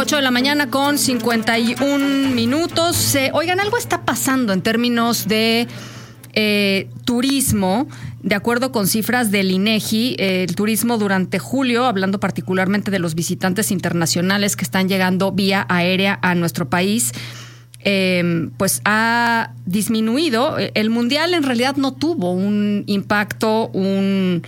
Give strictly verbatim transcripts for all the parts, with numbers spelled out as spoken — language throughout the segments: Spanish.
Ocho de la mañana con cincuenta y un minutos. Eh, oigan, algo está pasando en términos de eh, turismo. De acuerdo con cifras del INEGI, eh, el turismo durante julio, hablando particularmente de los visitantes internacionales que están llegando vía aérea a nuestro país, eh, pues ha disminuido. El Mundial en realidad no tuvo un impacto, un...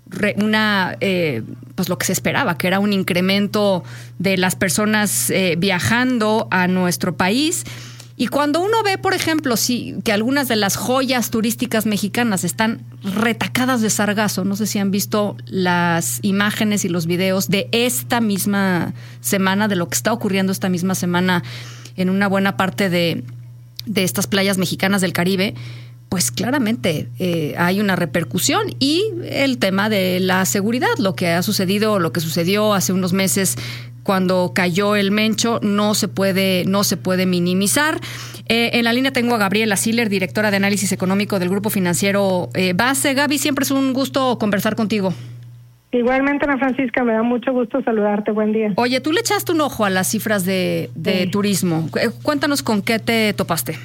una eh, pues lo que se esperaba, que era un incremento de las personas eh, viajando a nuestro país. Y cuando uno ve, por ejemplo, sí, que algunas de las joyas turísticas mexicanas están retacadas de sargazo, no sé si han visto las imágenes y los videos de esta misma semana, de lo que está ocurriendo esta misma semana en una buena parte de, de estas playas mexicanas del Caribe, pues claramente eh, hay una repercusión. Y el tema de la seguridad, lo que ha sucedido, lo que sucedió hace unos meses cuando cayó el Mencho, no se puede, no se puede minimizar. Eh, en la línea tengo a Gabriela Siller, directora de análisis económico del Grupo Financiero eh, Base. Gaby, siempre es un gusto conversar contigo. Igualmente, Ana Francisca, me da mucho gusto saludarte. Buen día. Oye, tú le echaste un ojo a las cifras de, de sí. turismo. Cuéntanos con qué te topaste.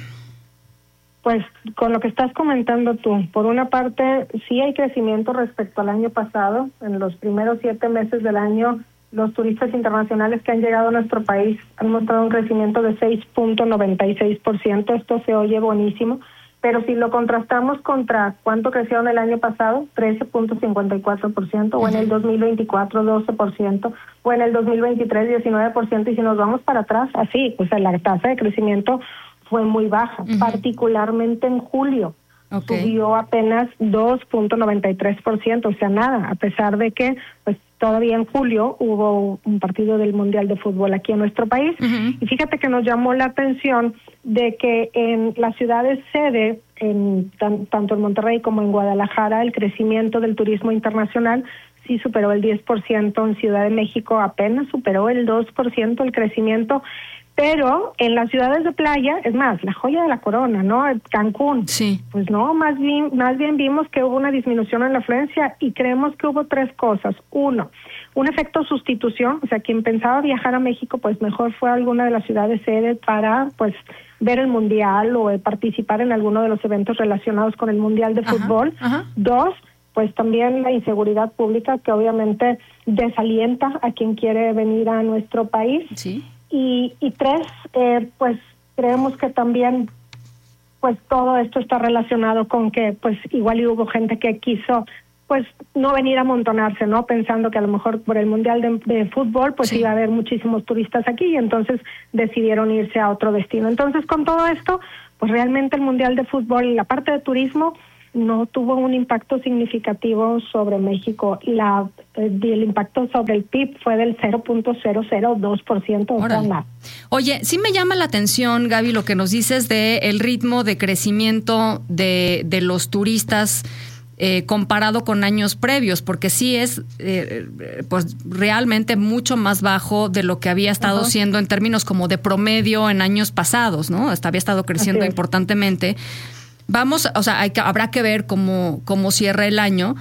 Pues con lo que estás comentando tú, por una parte sí hay crecimiento respecto al año pasado. En los primeros siete meses del año, los turistas internacionales que han llegado a nuestro país han mostrado un crecimiento de seis punto noventa y seis por ciento. Esto se oye buenísimo, pero si lo contrastamos contra cuánto crecieron el año pasado, trece punto cincuenta y cuatro por ciento, o en el dos mil veinticuatro, doce por ciento, o en el dos mil veintitrés, diecinueve por ciento, y si nos vamos para atrás, así, pues la tasa de crecimiento fue muy baja, uh-huh. particularmente en julio. Okay. Subió apenas dos punto noventa y tres por ciento, o sea, nada, a pesar de que pues todavía en julio hubo un partido del Mundial de Fútbol aquí en nuestro país. Uh-huh. Y fíjate que nos llamó la atención de que en las ciudades sede, en tan, tanto en Monterrey como en Guadalajara, el crecimiento del turismo internacional sí superó el diez por ciento, en Ciudad de México apenas superó el dos por ciento el crecimiento. Pero en las ciudades de playa, es más, la joya de la corona, ¿no? Cancún. Sí. Pues no, más bien, más bien vimos que hubo una disminución en la afluencia y creemos que hubo tres cosas. Uno, un efecto sustitución, o sea, quien pensaba viajar a México, pues mejor fue a alguna de las ciudades sede para, pues, ver el Mundial o participar en alguno de los eventos relacionados con el Mundial de ajá, Fútbol. Ajá. Dos, pues también la inseguridad pública, que obviamente desalienta a quien quiere venir a nuestro país. Sí. Y, y tres, eh, pues creemos que también pues todo esto está relacionado con que pues igual y hubo gente que quiso pues no venir a amontonarse, ¿no? Pensando que a lo mejor por el Mundial de, de Fútbol pues sí. iba a haber muchísimos turistas aquí y entonces decidieron irse a otro destino. Entonces con todo esto, pues realmente el Mundial de Fútbol, la parte de turismo, no tuvo un impacto significativo sobre México. La, el impacto sobre el P I B fue del cero punto cero cero dos por ciento. O sea, más. Oye, sí me llama la atención, Gaby, lo que nos dices de el ritmo de crecimiento de, de los turistas eh, comparado con años previos, porque sí es eh, pues realmente mucho más bajo de lo que había estado uh-huh. siendo en términos como de promedio en años pasados, ¿no? Hasta había estado creciendo importantemente. Vamos, o sea, hay que, habrá que ver cómo, cómo cierra el año,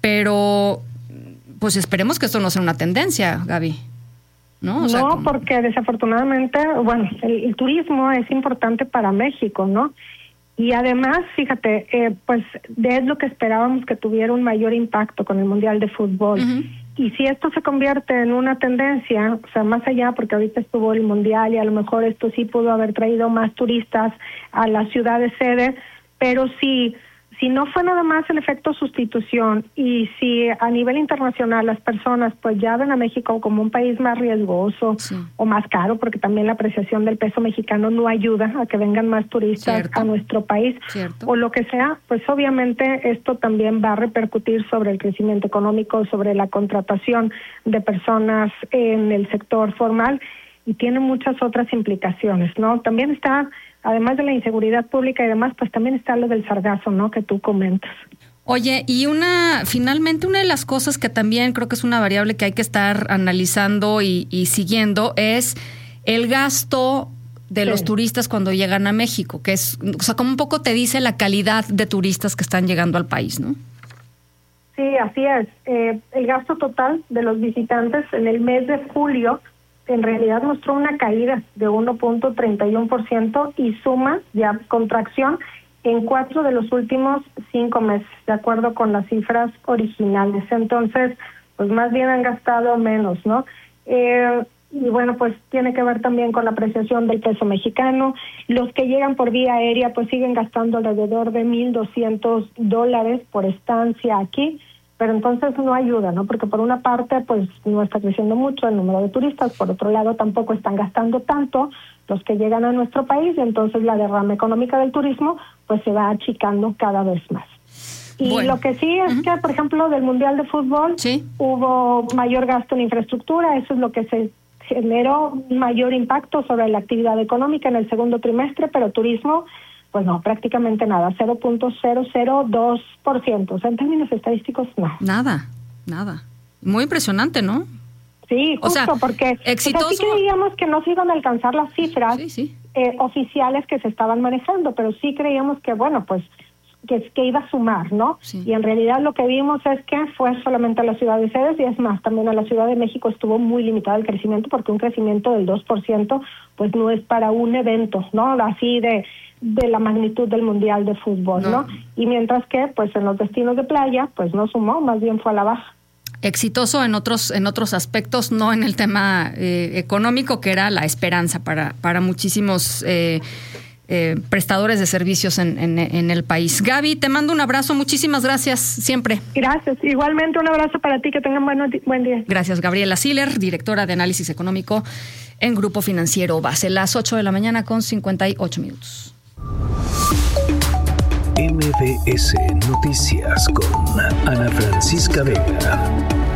pero pues esperemos que esto no sea una tendencia, Gaby. No, o sea, no como... porque desafortunadamente, bueno, el, el turismo es importante para México, ¿no? Y además, fíjate, eh, pues es lo que esperábamos que tuviera un mayor impacto con el Mundial de Fútbol. Uh-huh. Y si esto se convierte en una tendencia, o sea, más allá, porque ahorita estuvo el Mundial y a lo mejor esto sí pudo haber traído más turistas a las ciudades sede, pero si, si no fue nada más el efecto sustitución y si a nivel internacional las personas pues ya ven a México como un país más riesgoso sí. o más caro, porque también la apreciación del peso mexicano no ayuda a que vengan más turistas Cierto. a nuestro país Cierto. o lo que sea, pues obviamente esto también va a repercutir sobre el crecimiento económico, sobre la contratación de personas en el sector formal y tiene muchas otras implicaciones, ¿no? También está... Además de la inseguridad pública y demás, pues también está lo del sargazo, ¿no? Que tú comentas. Oye, y una, finalmente una de las cosas que también creo que es una variable que hay que estar analizando y, y siguiendo es el gasto de sí. los turistas cuando llegan a México, que es, o sea, como un poco te dice la calidad de turistas que están llegando al país, ¿no? Sí, así es. Eh, el gasto total de los visitantes en el mes de julio en realidad mostró una caída de uno punto treinta y uno por ciento y suma ya contracción en cuatro de los últimos cinco meses, de acuerdo con las cifras originales. Entonces, pues más bien han gastado menos, ¿no? Eh, y bueno, pues tiene que ver también con la apreciación del peso mexicano. Los que llegan por vía aérea, pues siguen gastando alrededor de mil doscientos dólares por estancia aquí, pero entonces no ayuda, ¿no? Porque por una parte, pues no está creciendo mucho el número de turistas, por otro lado tampoco están gastando tanto los que llegan a nuestro país, y entonces la derrama económica del turismo pues se va achicando cada vez más. Y bueno, lo que sí es uh-huh. que, por ejemplo, del Mundial de Fútbol ¿Sí? hubo mayor gasto en infraestructura, eso es lo que se generó mayor impacto sobre la actividad económica en el segundo trimestre, pero turismo, pues no, prácticamente nada, cero punto cero cero dos por ciento. O sea, en términos estadísticos, no. Nada, nada. Muy impresionante, ¿no? Sí, justo, o sea, porque exitoso. O sea, sí creíamos que no se iban a alcanzar las cifras sí, sí. Eh, oficiales que se estaban manejando, pero sí creíamos que, bueno, pues que, que iba a sumar, ¿no? Sí. Y en realidad lo que vimos es que fue solamente a la ciudad de sedes, y es más, también a la Ciudad de México estuvo muy limitado el crecimiento, porque un crecimiento del dos por ciento pues no es para un evento, ¿no? Así de de la magnitud del Mundial de Fútbol, ¿no? ¿no? Y mientras que, pues en los destinos de playa, pues no sumó, más bien fue a la baja. Exitoso en otros en otros aspectos, no en el tema eh, económico, que era la esperanza para para muchísimos eh, eh, prestadores de servicios en, en, en el país. Gaby, te mando un abrazo, muchísimas gracias siempre. Gracias, igualmente un abrazo para ti, que tengan buen, buen día. Gracias, Gabriela Siller, directora de análisis económico en Grupo Financiero Base. Las ocho de la mañana con cincuenta y ocho minutos. M B S Noticias con Ana Francisca Vega.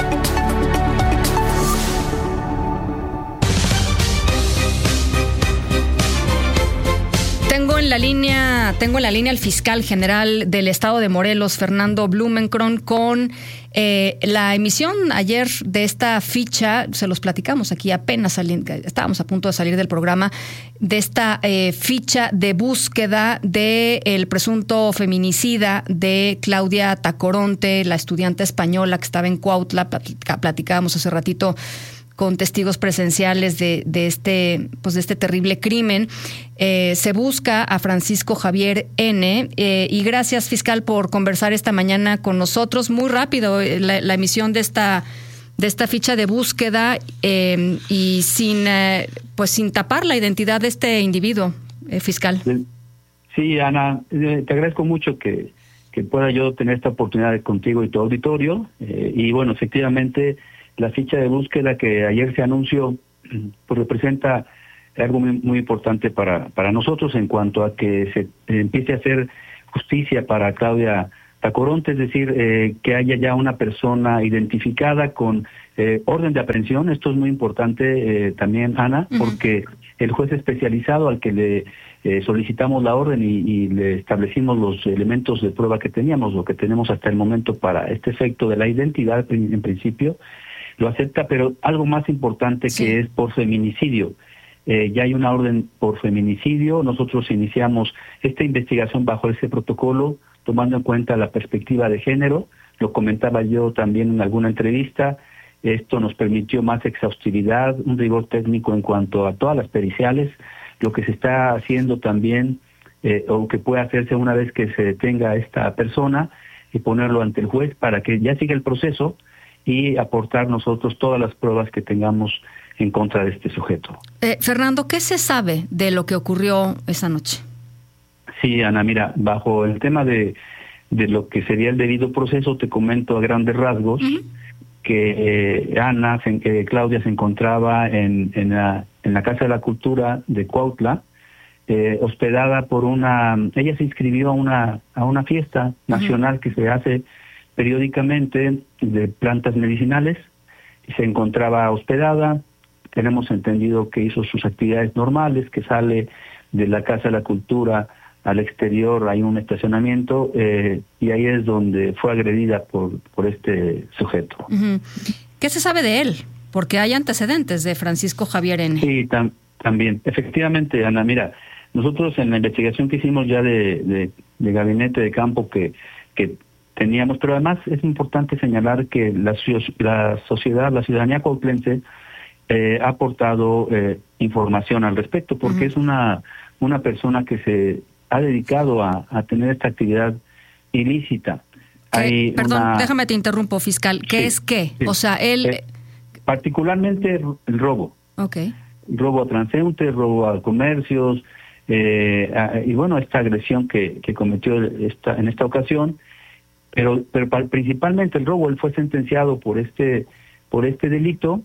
Tengo en la línea, tengo en la línea al fiscal general del estado de Morelos, Fernando Blumenkron, con eh, la emisión ayer de esta ficha. Se los platicamos aquí apenas saliendo, estábamos a punto de salir del programa, de esta eh, ficha de búsqueda de el presunto feminicida de Claudia Tacoronte, la estudiante española que estaba en Cuautla. Platicábamos hace ratito con testigos presenciales de, de este, pues de este terrible crimen. Eh, se busca a Francisco Javier N. Eh, y gracias, fiscal, por conversar esta mañana con nosotros. Muy rápido la, la emisión de esta de esta ficha de búsqueda eh, y sin eh, pues sin tapar la identidad de este individuo, eh, fiscal. Sí, Ana, eh, te agradezco mucho que que pueda yo tener esta oportunidad contigo y tu auditorio. Eh, y bueno, efectivamente, la ficha de búsqueda que ayer se anunció pues representa algo muy, muy importante para para nosotros en cuanto a que se empiece a hacer justicia para Claudia Tacoronte, es decir, eh, que haya ya una persona identificada con eh, orden de aprehensión. Esto es muy importante eh, también, Ana, uh-huh. porque el juez especializado al que le eh, solicitamos la orden y, y le establecimos los elementos de prueba que teníamos, lo que tenemos hasta el momento para este efecto de la identidad en principio, lo acepta, pero algo más importante sí. que es por feminicidio. Eh, ya hay una orden por feminicidio. Nosotros iniciamos esta investigación bajo ese protocolo, tomando en cuenta la perspectiva de género. Lo comentaba yo también en alguna entrevista. Esto nos permitió más exhaustividad, un rigor técnico en cuanto a todas las periciales, lo que se está haciendo también, eh, o que puede hacerse una vez que se detenga a esta persona, y ponerlo ante el juez para que ya siga el proceso y aportar nosotros todas las pruebas que tengamos en contra de este sujeto. Eh, Fernando, ¿qué se sabe de lo que ocurrió esa noche? Sí, Ana, mira, bajo el tema de, de lo que sería el debido proceso, te comento a grandes rasgos uh-huh. que eh, Ana, se, eh, Claudia se encontraba en, en, la, en la Casa de la Cultura de Cuautla, eh, hospedada por una... Ella se inscribió a una, a una fiesta nacional uh-huh. que se hace periódicamente de plantas medicinales, y se encontraba hospedada. Tenemos entendido que hizo sus actividades normales, que sale de la Casa de la Cultura al exterior, hay un estacionamiento, eh, y ahí es donde fue agredida por, por este sujeto. Uh-huh. ¿Qué se sabe de él? Porque hay antecedentes de Francisco Javier N. Sí, tam- también. Efectivamente, Ana, mira, nosotros en la investigación que hicimos ya de, de, de gabinete de campo que, que teníamos, pero además es importante señalar que la, la sociedad, la ciudadanía cuautlense, eh, ha aportado eh, información al respecto, porque uh-huh. es una, una persona que se ha dedicado a, a tener esta actividad ilícita. Hay Perdón, una... déjame te interrumpo, fiscal. ¿Qué sí, es qué? Sí. O sea, él... Eh, particularmente el robo. Okay. Robo a transeúntes, robo a comercios, eh, a, y bueno, esta agresión que, que cometió esta, en esta ocasión, pero, pero principalmente el robo. Él fue sentenciado por este, por este delito,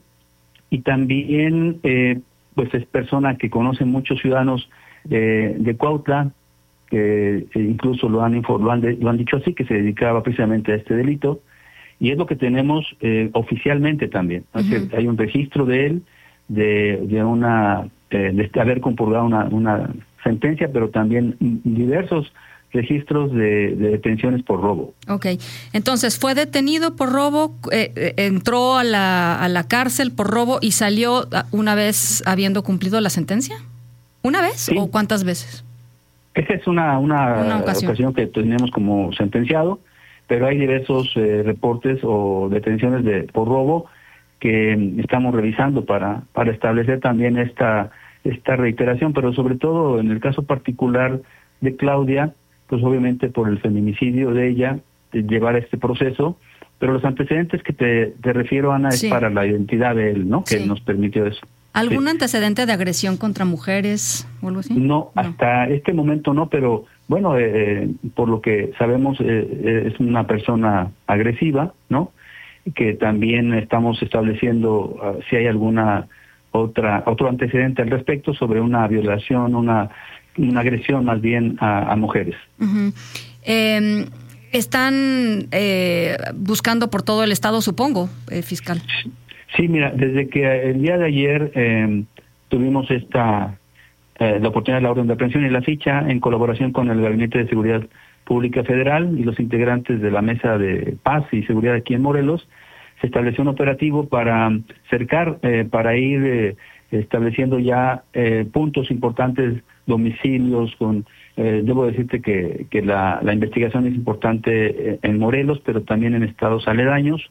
y también eh, pues es persona que conoce muchos ciudadanos de, de Cuautla, que incluso lo han, lo, han de, lo han dicho así, que se dedicaba precisamente a este delito, y es lo que tenemos eh, oficialmente también. Uh-huh. Así, hay un registro de él, de, de una eh, de haber compurgado una, una sentencia, pero también diversos registros de, de detenciones por robo. Ok, entonces fue detenido por robo, eh, entró a la, a la cárcel por robo y salió una vez habiendo cumplido la sentencia. ¿Una vez sí. o cuántas veces? Esa es una, una, una ocasión. ocasión que tenemos como sentenciado, pero hay diversos eh, reportes o detenciones de por robo que estamos revisando para para establecer también esta esta reiteración, pero sobre todo en el caso particular de Claudia, pues obviamente por el feminicidio de ella, de llevar este proceso, pero los antecedentes que te, te refiero, Ana, sí. es para la identidad de él, ¿no? Que sí. nos permitió eso. ¿Algún sí. antecedente de agresión contra mujeres o algo así? No, no. hasta este momento no, pero bueno, eh, por lo que sabemos eh, es una persona agresiva, ¿no? Que también estamos estableciendo uh, si hay alguna otra otro antecedente al respecto sobre una violación, una una agresión más bien a, a mujeres. Uh-huh. Eh, están eh, buscando por todo el estado, supongo, eh, fiscal. Sí, mira, desde que el día de ayer eh, tuvimos esta eh, la oportunidad de la orden de aprehensión y la ficha en colaboración con el Gabinete de Seguridad Pública Federal y los integrantes de la Mesa de Paz y Seguridad aquí en Morelos, se estableció un operativo para cercar, eh, para ir eh, estableciendo ya eh, puntos importantes, domicilios, con eh, debo decirte que, que la, la investigación es importante en Morelos, pero también en estados aledaños,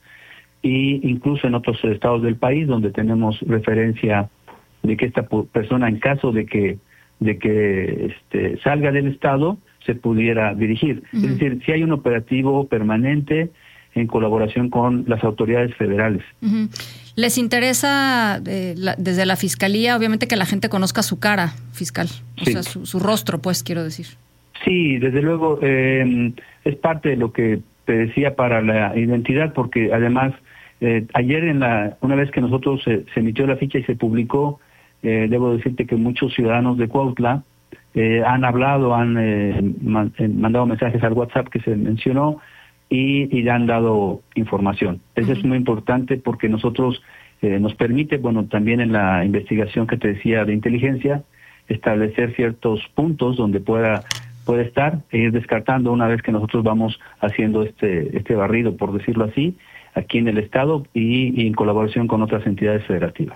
e incluso en otros estados del país donde tenemos referencia de que esta persona, en caso de que de que este, salga del estado, se pudiera dirigir. Uh-huh. Es decir, si hay un operativo permanente en colaboración con las autoridades federales. Uh-huh. ¿Les interesa eh, la, desde la Fiscalía, obviamente, que la gente conozca su cara, fiscal? O sí. sea, su, su rostro, pues, quiero decir. Sí, desde luego, eh, es parte de lo que te decía para la identidad, porque además, eh, ayer, en la una vez que nosotros eh, se emitió la ficha y se publicó, eh, debo decirte que muchos ciudadanos de Cuautla eh, han hablado, han eh, man, eh, mandado mensajes al WhatsApp que se mencionó, Y, y han dado información. Eso uh-huh. es muy importante porque nosotros eh, nos permite, bueno, también en la investigación que te decía de inteligencia, establecer ciertos puntos donde pueda puede estar e ir descartando una vez que nosotros vamos haciendo este este barrido, por decirlo así, aquí en el estado y, y en colaboración con otras entidades federativas.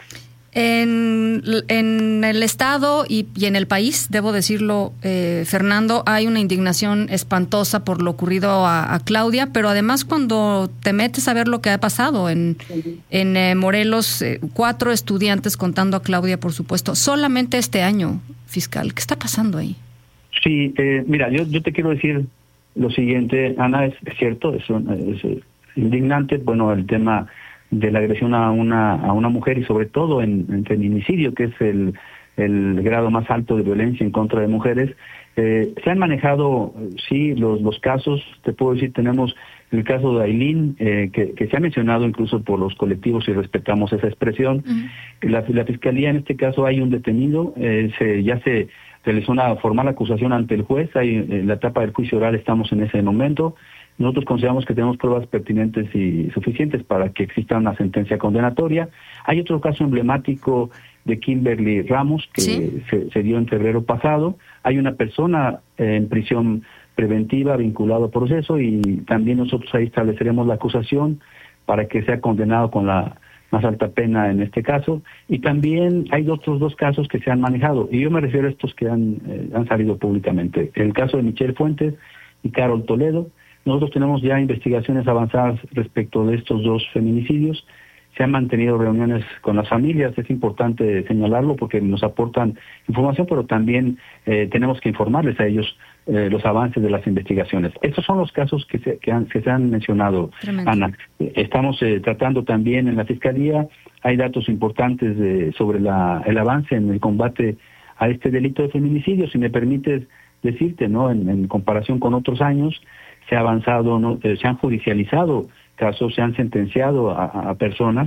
En, en el estado y, y en el país, debo decirlo, eh, Fernando, hay una indignación espantosa por lo ocurrido a, a Claudia, pero además cuando te metes a ver lo que ha pasado en, en eh, Morelos, eh, cuatro estudiantes contando a Claudia, por supuesto, solamente este año, fiscal, ¿qué está pasando ahí? Sí, eh, mira, yo, yo te quiero decir lo siguiente, Ana, es, es cierto, es, un, es indignante, bueno, el tema de la agresión a una a una mujer y sobre todo en, en feminicidio, que es el, el grado más alto de violencia en contra de mujeres. Eh, se han manejado, sí, los los casos, te puedo decir, tenemos el caso de Ailín, eh, que, que se ha mencionado incluso por los colectivos y respetamos esa expresión. Uh-huh. La, la Fiscalía, en este caso, hay un detenido, eh, se ya se realizó una formal acusación ante el juez, hay, en la etapa del juicio oral estamos en ese momento. Nosotros consideramos que tenemos pruebas pertinentes y suficientes para que exista una sentencia condenatoria. Hay otro caso emblemático de Kimberly Ramos que ¿sí? se, se dio en febrero pasado. Hay una persona eh, en prisión preventiva vinculado al proceso y también nosotros ahí estableceremos la acusación para que sea condenado con la más alta pena en este caso. Y también hay otros dos casos que se han manejado y yo me refiero a estos que han, eh, han salido públicamente. El caso de Michelle Fuentes y Carol Toledo. Nosotros tenemos ya investigaciones avanzadas respecto de estos dos feminicidios se han mantenido reuniones con las familias. Es importante señalarlo porque nos aportan información, pero también eh, tenemos que informarles a ellos eh, los avances de las investigaciones. Estos son los casos que se, que han, que se han mencionado, Tremendo. Ana. Estamos eh, tratando también en la Fiscalía, hay datos importantes de, sobre la, el avance en el combate a este delito de feminicidio. Si me permites decirte, ¿no? En, en comparación con otros años, se ha avanzado, ¿no? eh, se han judicializado casos, se han sentenciado a, a personas.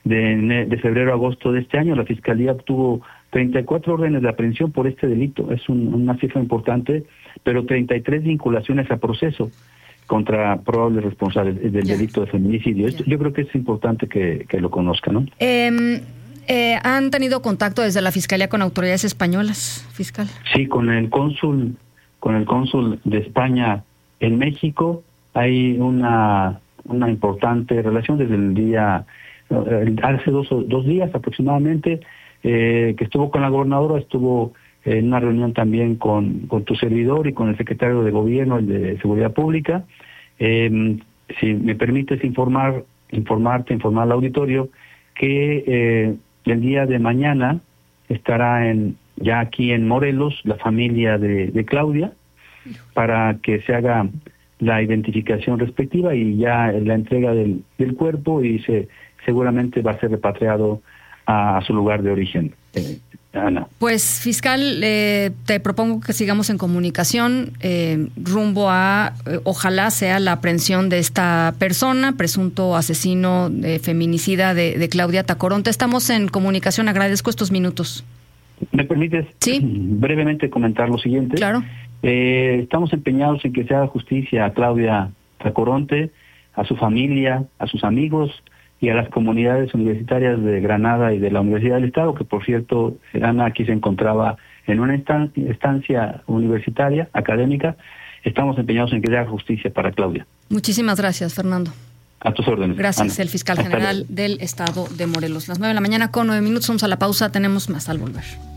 De, de febrero a agosto de este año, la Fiscalía obtuvo treinta y cuatro órdenes de aprehensión por este delito. Es un, una cifra importante, pero treinta y tres vinculaciones a proceso contra probables responsables del ya. delito de feminicidio. Esto, yo creo que es importante que, que lo conozcan, ¿no? Eh, eh, ¿Han tenido contacto desde la Fiscalía con autoridades españolas, fiscal? Sí, con el cónsul, con el cónsul de España en México hay una una importante relación desde el día, hace dos, dos días aproximadamente, eh, que estuvo con la gobernadora, estuvo en una reunión también con, con tu servidor y con el secretario de Gobierno, el de Seguridad Pública. Eh, si me permites informar, informarte, informar al auditorio, que eh, el día de mañana estará en ya aquí en Morelos la familia de, de Claudia, para que se haga la identificación respectiva y ya la entrega del, del cuerpo, y se seguramente va a ser repatriado a, a su lugar de origen. Eh, Ana. Pues, fiscal, eh, te propongo que sigamos en comunicación eh, rumbo a, eh, ojalá sea la aprehensión de esta persona, presunto asesino eh, feminicida de, de Claudia Tacoronte. Estamos en comunicación, agradezco estos minutos. ¿Me permites ¿Sí? brevemente comentar lo siguiente? Claro. Eh, estamos empeñados en que se haga justicia a Claudia Tacoronte, a su familia, a sus amigos y a las comunidades universitarias de Granada y de la Universidad del Estado, que por cierto, Ana aquí se encontraba en una estancia universitaria, académica. Estamos empeñados en que se haga justicia para Claudia. Muchísimas gracias, Fernando. A tus órdenes. Gracias, Ana. El fiscal general del Estado de Morelos. Las nueve de la mañana con nueve minutos, vamos a la pausa, tenemos más al volver.